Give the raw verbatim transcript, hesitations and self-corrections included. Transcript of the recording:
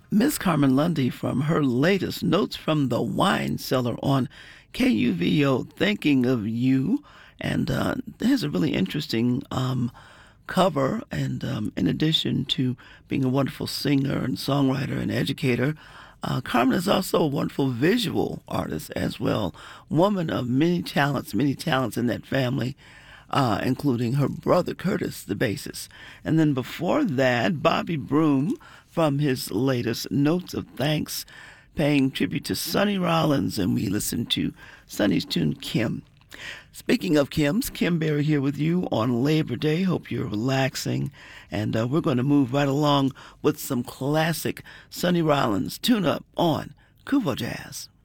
Miss Carmen Lundy from her latest Notes from the Wine Cellar on K U V O, Thinking of You. And uh, it has a really interesting um, cover. And um, in addition to being a wonderful singer and songwriter and educator, uh, Carmen is also a wonderful visual artist as well. Woman of many talents, many talents in that family. Uh, including her brother Curtis, the bassist. And then before that, Bobby Broom from his latest Notes of Thanks, paying tribute to Sonny Rollins, and we listened to Sonny's tune, Kim. Speaking of Kim's, Kim Berry here with you on Labor Day. Hope you're relaxing, and uh, we're going to move right along with some classic Sonny Rollins tune-up on Kuvo Jazz.